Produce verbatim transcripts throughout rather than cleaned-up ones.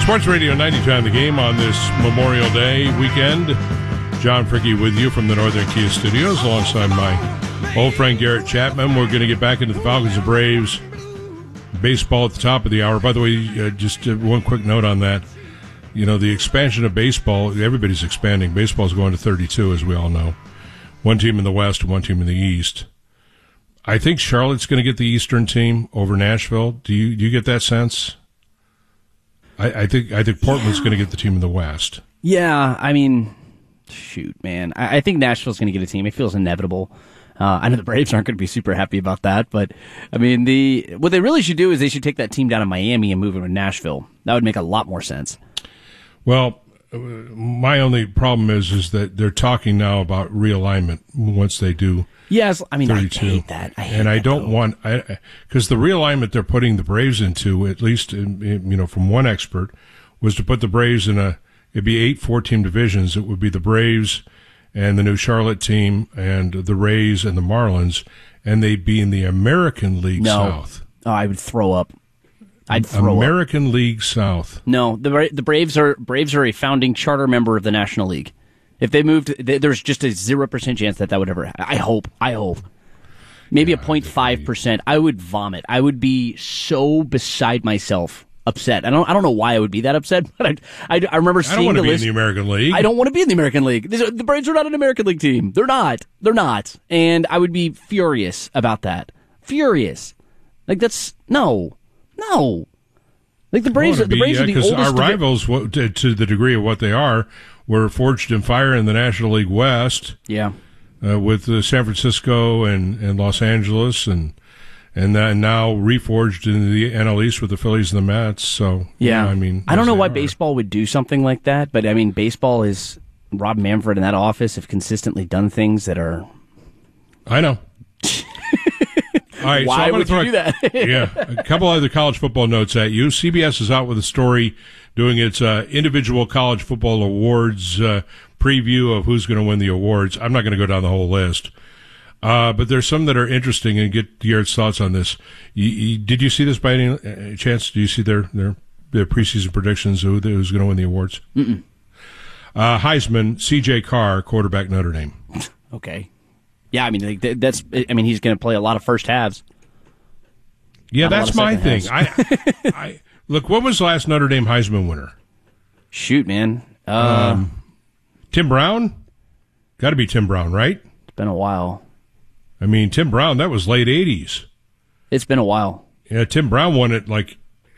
Sports Radio ninety-two on the game on this Memorial Day weekend. John Fricke with you from the Northern Kia Studios alongside my old friend Garrett Chapman. We're going to get back into the Falcons and Braves baseball at the top of the hour. By the way, uh, just uh, one quick note on that. You know, the expansion of baseball, everybody's expanding. Baseball's going to thirty-two, as we all know. One team in the West and one team in the East. I think Charlotte's going to get the Eastern team over Nashville. Do you do you get that sense? I, I think I think Portland's yeah. going to get the team in the West. Yeah, I mean, shoot, man. I, I think Nashville's going to get a team. It feels inevitable. Uh, I know the Braves aren't going to be super happy about that, but I mean, the what they really should do is they should take that team down to Miami and move it to Nashville. That would make a lot more sense. Well, my only problem is is that they're talking now about realignment once they do. Yes, I mean, thirty-two. I hate that. I hate and I that, don't though. want because the realignment they're putting the Braves into, at least in, in, you know, from one expert, was to put the Braves in a it'd be eight four-team divisions. It would be the Braves and the new Charlotte team and the Rays and the Marlins, and they'd be in the American League no. South. Oh, I would throw up. I'd throw American up. League South. No, the Bra- the Braves are Braves are a founding charter member of the National League. If they moved, th- there's just a zero percent chance that that would ever happen. I hope. I hope. Maybe yeah, a point five percent. I would vomit. I would be so beside myself, upset. I don't. I don't know why I would be that upset, but I. I, I remember seeing I don't want the to be list. in the American League. I don't want to be in the American League. These are, the Braves are not an American League team. They're not. They're not. And I would be furious about that. Furious. Like that's no, no. Like the Braves. The be, Braves yeah, are the because oldest. our rivals, to, to the degree of what they are, were forged in fire in the National League West. Yeah. Uh, with uh, San Francisco and, and Los Angeles, and and then now reforged in the N L East with the Phillies and the Mets. So yeah, yeah I mean, I don't know why are. baseball would do something like that, but I mean, baseball is Rob Manfred and that office have consistently done things that are. I know. All right, why so I'm would throw you do that? yeah, a couple other college football notes at you. C B S is out with a story doing its uh, individual college football awards uh, preview of who's going to win the awards. I'm not going to go down the whole list, uh, but there's some that are interesting, and get Garrett's thoughts on this. You, you, did you see this by any chance? Do you see their their, their preseason predictions of who, who's going to win the awards? Mm-mm. Uh, Heisman, C J Carr, quarterback, Notre Dame. Okay. Yeah, I mean like, that's. I mean he's going to play a lot of first halves. Yeah, Not that's my thing. I, I look. What was the last Notre Dame Heisman winner? Shoot, man. Uh, um, Tim Brown. Got to be Tim Brown, right? It's been a while. I mean, Tim Brown. That was late eighties. It's been a while. Yeah, Tim Brown won it like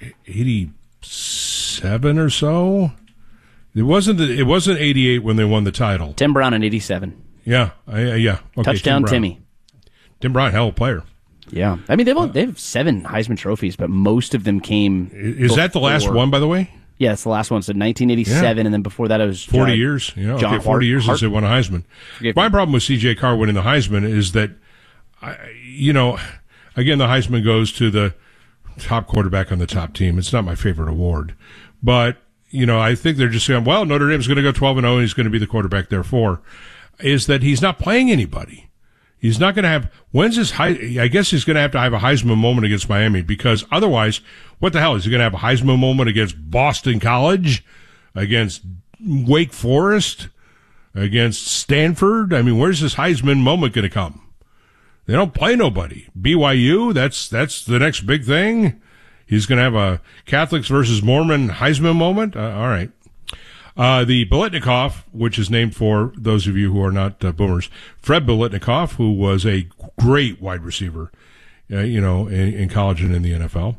eighty-seven or so. It wasn't. It wasn't eighty-eight when they won the title. Tim Brown in eighty-seven. Yeah, I, yeah. Okay, Touchdown, Tim Timmy. Tim Brown, hell of a player. Yeah, I mean they have, they have seven Heisman trophies, but most of them came. Is before. that the last one, by the way? Yeah, it's the last one. So nineteen eighty-seven, Yeah. and then before that it was forty John, years. Yeah, John okay, forty Hart, years Hart. since they won a Heisman. Forgive My me. problem with C J Carr winning the Heisman is that, I, you know, again the Heisman goes to the top quarterback on the top team. It's not my favorite award, but you know I think they're just saying, well, Notre Dame's going to go twelve and zero, and he's going to be the quarterback. Therefore, is that he's not playing anybody. He's not going to have, when's his, I guess he's going to have to have a Heisman moment against Miami, because otherwise, what the hell, is he going to have a Heisman moment against Boston College, against Wake Forest, against Stanford? I mean, where's this Heisman moment going to come? They don't play nobody. B Y U, that's, that's the next big thing. He's going to have a Catholics versus Mormon Heisman moment? Uh, all right. Uh, the Biletnikoff, which is named for those of you who are not uh, boomers, Fred Biletnikoff, who was a great wide receiver, uh, you know, in, in college and in the N F L.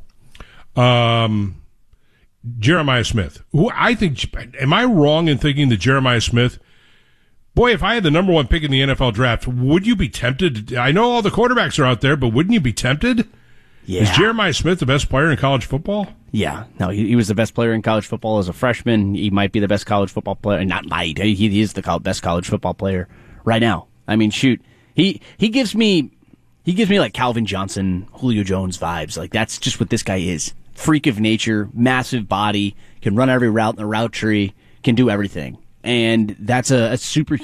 Um, Jeremiah Smith, who I think, am I wrong in thinking that Jeremiah Smith, boy, if I had the number one pick in the N F L draft, would you be tempted? To, I know all the quarterbacks are out there, but wouldn't you be tempted? Yeah. Is Jeremiah Smith the best player in college football? Yeah, no, he, he was the best player in college football as a freshman. He might be the best college football player. Not might. He, he is the co- best college football player right now. I mean, shoot, he he gives me he gives me like Calvin Johnson, Julio Jones vibes. Like that's just what this guy is. Freak of nature, massive body, can run every route in the route tree, can do everything, and that's a, a super